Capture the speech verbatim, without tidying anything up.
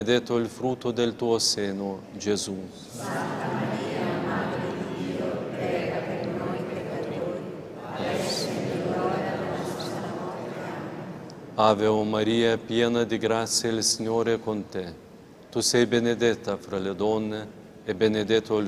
benedetto il frutto del tuo seno, Gesù. Santa Maria, Madre di Dio, prega per noi peccatori, adesso e nell'ora della nostra morte. Amen. Ave o Maria, piena di grazia, il Signore è con te. Tu sei benedetta fra le donne e benedetto il